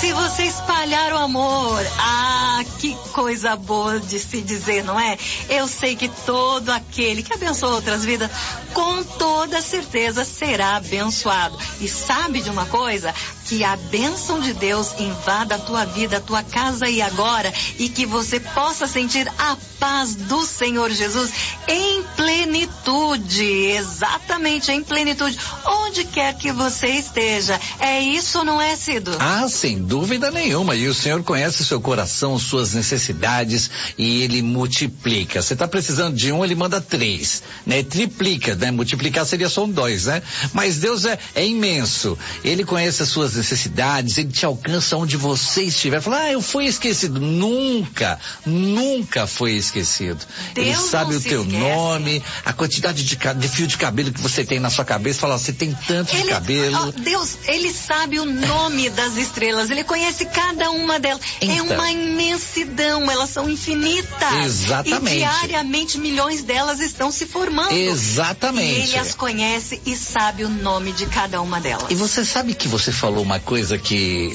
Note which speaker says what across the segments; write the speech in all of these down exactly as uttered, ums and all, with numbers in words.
Speaker 1: se você espalhar o amor, ah, que coisa boa de se dizer, não é? Eu sei que todo aquele que abençoa outras vidas, com toda certeza será abençoado. E sabe de uma coisa? Que a bênção de Deus invada a tua vida, a tua casa e agora, e que você possa sentir a paz do Senhor Jesus em plenitude, exatamente em plenitude, onde quer que você esteja. É isso, não é, Cido?
Speaker 2: Ah, sem dúvida nenhuma. E o Senhor conhece o seu coração, suas necessidades, e Ele multiplica. Você está precisando de um, Ele manda três, né? Triplica, né? Multiplicar seria só um dois, né? Mas Deus é, é imenso. Ele conhece as suas necessidades, Ele te alcança onde você estiver. Fala, ah, eu fui esquecido. Nunca, nunca foi esquecido.
Speaker 1: Deus
Speaker 2: Ele sabe o teu
Speaker 1: esquece.
Speaker 2: nome, a quantidade de, de fio de cabelo que você tem na sua cabeça. Fala, você tem tanto
Speaker 1: ele,
Speaker 2: de cabelo.
Speaker 1: Oh, Deus, Ele sabe o nome das estrelas, Ele conhece cada uma delas.
Speaker 2: Então,
Speaker 1: é uma imensidão, elas são infinitas.
Speaker 2: Exatamente.
Speaker 1: E diariamente milhões delas estão se formando.
Speaker 2: Exatamente.
Speaker 1: E Ele as conhece e sabe o nome de cada uma delas.
Speaker 2: E você sabe que você falou uma coisa que...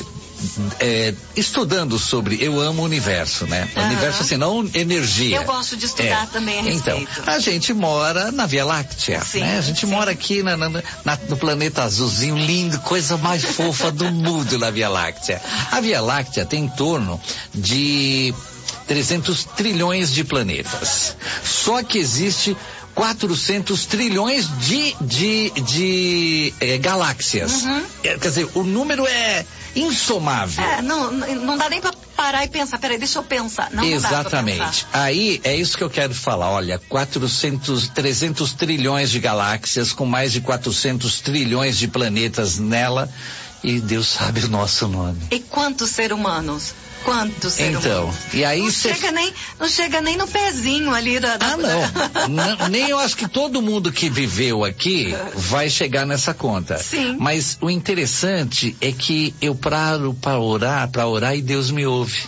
Speaker 2: É, estudando sobre, eu amo o universo, né?
Speaker 1: Uhum.
Speaker 2: Universo assim, não energia.
Speaker 1: Eu gosto de estudar
Speaker 2: é.
Speaker 1: também a respeito.
Speaker 2: Então, a gente mora na Via Láctea,
Speaker 1: sim,
Speaker 2: né? A gente
Speaker 1: sim.
Speaker 2: mora aqui na, na, na, no planeta azulzinho, lindo, coisa mais fofa do mundo na Via Láctea. A Via Láctea tem em torno de trezentos trilhões de planetas. Só que existe quatrocentos trilhões de, de, de é, galáxias.
Speaker 1: Uhum.
Speaker 2: É, quer dizer, o número é insomável.
Speaker 1: É, não, não dá nem pra parar e pensar. Peraí, deixa eu pensar. Não,
Speaker 2: Exatamente.
Speaker 1: Não dá pra pensar.
Speaker 2: Aí é isso que eu quero falar. Olha, quatrocentos, trezentos trilhões de galáxias com mais de quatrocentos trilhões de planetas nela, e Deus sabe o nosso nome.
Speaker 1: E quantos seres humanos? Quantos seres
Speaker 2: então,
Speaker 1: humanos?
Speaker 2: E aí
Speaker 1: não,
Speaker 2: cê...
Speaker 1: chega nem, não chega nem no pezinho ali da... da...
Speaker 2: Ah, não. não. Nem eu acho que todo mundo que viveu aqui vai chegar nessa conta.
Speaker 1: Sim.
Speaker 2: Mas o interessante é que eu paro para orar, para orar e Deus me ouve.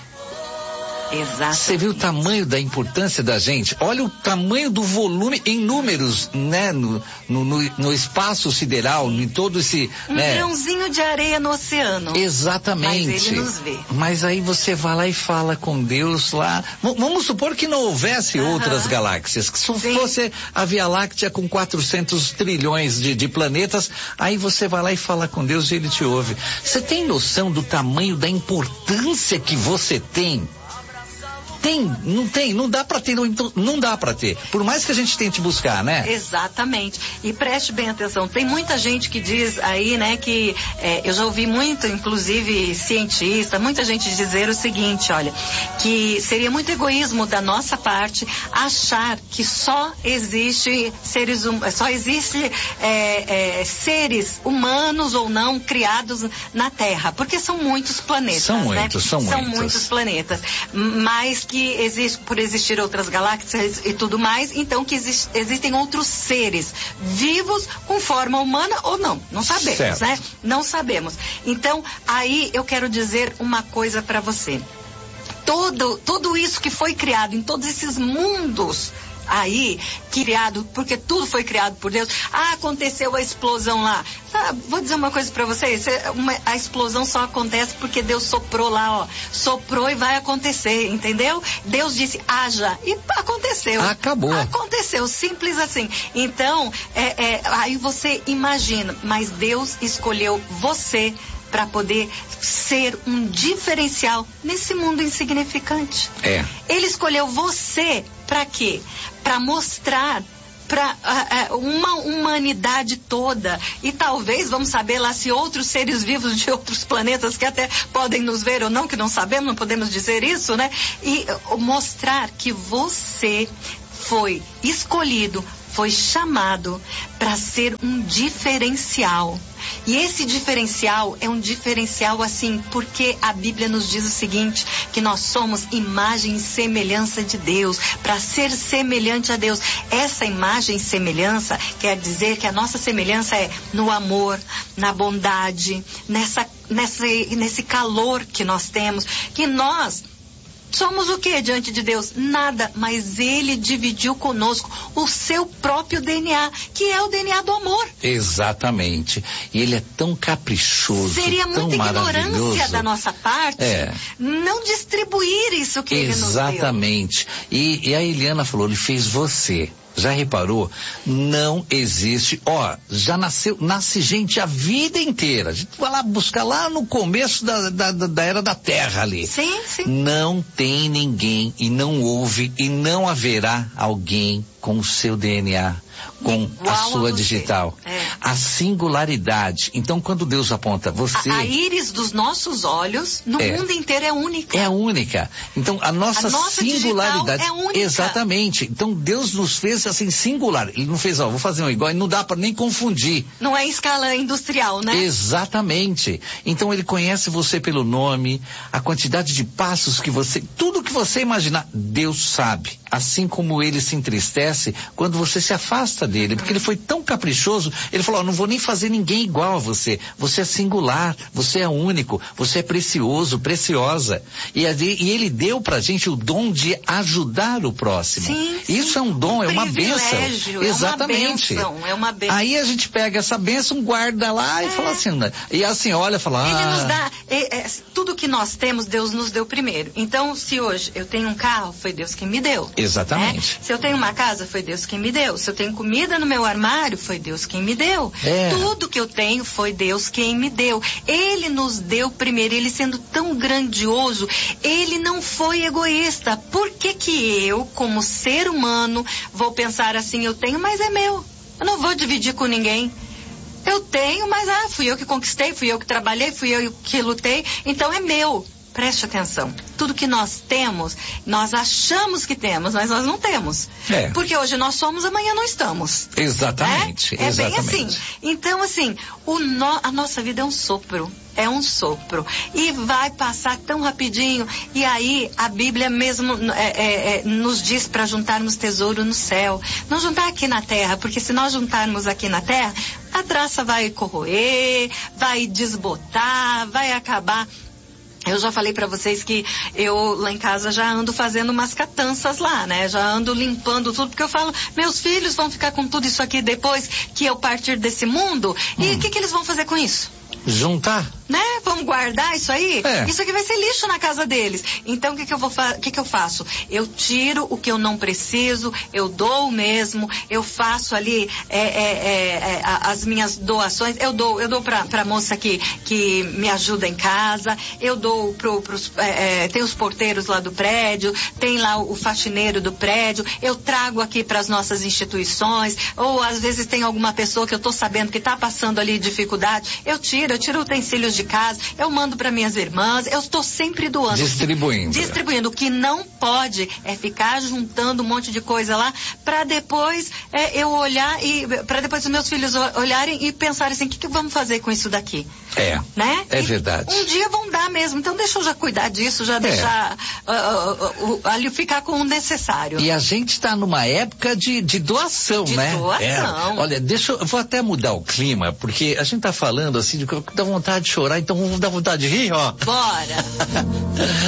Speaker 1: Exato.
Speaker 2: Você viu o tamanho da importância da gente? Olha o tamanho do volume em números, né? No, no, no, no espaço sideral, em todo esse...
Speaker 1: Um
Speaker 2: né?
Speaker 1: grãozinho de areia no oceano.
Speaker 2: Exatamente.
Speaker 1: Mas Ele nos vê.
Speaker 2: Mas aí você vai lá e fala com Deus lá. V- vamos supor que não houvesse uh-huh. outras galáxias, que só
Speaker 1: Sim.
Speaker 2: fosse a Via Láctea com quatrocentos trilhões de, de planetas. Aí você vai lá e fala com Deus e Ele te ouve. Você tem noção do tamanho da importância que você tem? Tem, não tem, não dá pra ter, não, não dá pra ter. Por mais que a gente tente buscar, né?
Speaker 1: Exatamente. E preste bem atenção, tem muita gente que diz aí, né, que é, eu já ouvi muito, inclusive cientista, muita gente dizer o seguinte, olha, que seria muito egoísmo da nossa parte achar que só existe seres hum, só existe é, é, seres humanos ou não criados na Terra, porque são muitos planetas,
Speaker 2: são
Speaker 1: né?
Speaker 2: muitos, são,
Speaker 1: são
Speaker 2: muitos.
Speaker 1: muitos planetas, mas que existe, por existir outras galáxias e tudo mais, então que existe, existem outros seres vivos com forma humana ou não, não sabemos,
Speaker 2: certo.
Speaker 1: né? Não sabemos. Então, aí eu quero dizer uma coisa para você. Todo, tudo isso que foi criado em todos esses mundos aí, criado, porque tudo foi criado por Deus. Ah, aconteceu a explosão lá. Ah, vou dizer uma coisa pra vocês, uma, a explosão só acontece porque Deus soprou lá, ó. Soprou e vai acontecer, entendeu? Deus disse, haja, e aconteceu.
Speaker 2: Acabou.
Speaker 1: Aconteceu, simples assim. Então, é, é, aí você imagina, mas Deus escolheu você para poder ser um diferencial nesse mundo insignificante.
Speaker 2: É.
Speaker 1: Ele escolheu você para quê? Para mostrar para uh, uh, uma humanidade toda, e talvez, vamos saber lá se outros seres vivos de outros planetas que até podem nos ver ou não, que não sabemos, não podemos dizer isso, né? E uh, mostrar que você foi escolhido, foi chamado para ser um diferencial. E esse diferencial é um diferencial assim, porque a Bíblia nos diz o seguinte, que nós somos imagem e semelhança de Deus, para ser semelhante a Deus. Essa imagem e semelhança quer dizer que a nossa semelhança é no amor, na bondade, nessa, nessa, nesse calor que nós temos, que nós somos o que diante de Deus? Nada, mas Ele dividiu conosco o seu próprio D N A, que é o D N A do amor.
Speaker 2: Exatamente. E Ele é tão caprichoso,
Speaker 1: Seria
Speaker 2: tão
Speaker 1: muita ignorância
Speaker 2: maravilhoso.
Speaker 1: da nossa parte
Speaker 2: É.
Speaker 1: não distribuir isso que Ele nos deu.
Speaker 2: Exatamente. E, e a Eliana falou, Ele fez você. Já reparou? Não existe, ó, já nasceu, nasce gente a vida inteira. A gente vai lá buscar lá no começo da, da, da era da Terra ali.
Speaker 1: Sim, sim.
Speaker 2: Não tem ninguém e não houve e não haverá alguém com o seu D N A, com
Speaker 1: Igual
Speaker 2: a sua
Speaker 1: a
Speaker 2: digital.
Speaker 1: É.
Speaker 2: A singularidade. Então, quando Deus aponta você...
Speaker 1: A, a íris dos nossos olhos, no
Speaker 2: É.
Speaker 1: mundo inteiro, é única.
Speaker 2: É a única. Então, a nossa,
Speaker 1: A nossa
Speaker 2: singularidade.
Speaker 1: digital é única.
Speaker 2: Exatamente. Então, Deus nos fez assim, singular. Ele não fez, ó, vou fazer um igual, e não dá para nem confundir.
Speaker 1: Não é em escala industrial, né?
Speaker 2: Exatamente. Então, Ele conhece você pelo nome, a quantidade de passos que você, tudo que você imaginar, Deus sabe. Assim como Ele se entristece quando você se afasta dele, porque Ele foi tão caprichoso, Ele falou, ó, não vou nem fazer ninguém igual a você. Você é singular, você é único, você é precioso, preciosa. E, a, e Ele deu pra gente o dom de ajudar o próximo.
Speaker 1: Sim, sim.
Speaker 2: Isso é um dom,
Speaker 1: um
Speaker 2: é uma bênção.
Speaker 1: privilégio,
Speaker 2: Exatamente.
Speaker 1: É uma bênção, é uma bênção.
Speaker 2: Aí a gente pega essa bênção, guarda lá e
Speaker 1: É.
Speaker 2: fala assim, né? E assim, olha, fala,
Speaker 1: Ele
Speaker 2: ah,
Speaker 1: nos dá, é, é, tudo que nós temos, Deus nos deu primeiro. Então, se hoje eu tenho um carro, foi Deus quem me deu.
Speaker 2: Exatamente.
Speaker 1: Né? Se eu tenho uma casa, foi Deus quem me deu. Se eu tenho comida no meu armário, foi Deus quem me deu.
Speaker 2: É.
Speaker 1: Tudo que eu tenho foi Deus quem me deu. Ele nos deu primeiro. Ele sendo tão grandioso, Ele não foi egoísta. Por que que eu, como ser humano, vou pensar assim, eu tenho, mas é meu. Eu não vou dividir com ninguém. Eu tenho, mas ah, fui eu que conquistei, fui eu que trabalhei, fui eu que lutei, então é meu. Preste atenção. Tudo que nós temos, nós achamos que temos, mas nós não temos.
Speaker 2: É.
Speaker 1: Porque hoje nós somos, amanhã não estamos.
Speaker 2: Exatamente.
Speaker 1: É, é
Speaker 2: exatamente.
Speaker 1: bem assim. Então, assim, o no, a nossa vida é um sopro. É um sopro. E vai passar tão rapidinho. E aí, a Bíblia mesmo é, é, é, nos diz para juntarmos tesouro no céu. Não juntar aqui na terra, porque se nós juntarmos aqui na terra, a traça vai corroer, vai desbotar, vai acabar. Eu já falei pra vocês que eu lá em casa já ando fazendo umas catanças lá, né? Já ando limpando tudo, porque eu falo, meus filhos vão ficar com tudo isso aqui depois que eu partir desse mundo. E o
Speaker 2: hum.
Speaker 1: que que eles vão fazer com isso?
Speaker 2: Juntar?
Speaker 1: Né? Vamos guardar isso aí?
Speaker 2: É.
Speaker 1: Isso aqui vai ser lixo na casa deles. Então, o que que eu vou fa- que que eu faço? Eu tiro o que eu não preciso, eu dou mesmo, eu faço ali é, é, é, é, a- as minhas doações, eu dou, eu dou pra, pra moça que, que me ajuda em casa, eu dou pro, pros, é, é, tem os porteiros lá do prédio, tem lá o, o faxineiro do prédio, eu trago aqui pras nossas instituições, ou às vezes tem alguma pessoa que eu tô sabendo que tá passando ali dificuldade, eu tiro, eu tiro utensílios de casa, eu mando para minhas irmãs, eu estou sempre doando.
Speaker 2: Distribuindo.
Speaker 1: Distribuindo. O que não pode é ficar juntando um monte de coisa lá para depois é, eu olhar e para depois os meus filhos olharem e pensarem assim, o que, que vamos fazer com isso daqui?
Speaker 2: É.
Speaker 1: Né?
Speaker 2: É
Speaker 1: E
Speaker 2: verdade.
Speaker 1: Um dia vão dar mesmo, então deixa eu já cuidar disso, já
Speaker 2: É.
Speaker 1: deixar uh, uh, uh, ali ficar com o necessário.
Speaker 2: E a gente está numa época de, de doação,
Speaker 1: De
Speaker 2: né?
Speaker 1: doação.
Speaker 2: É. Olha, deixa eu, eu vou até mudar o clima, porque a gente tá falando assim, de que dá vontade de chorar, então vamos dar vontade de rir, ó.
Speaker 1: Bora!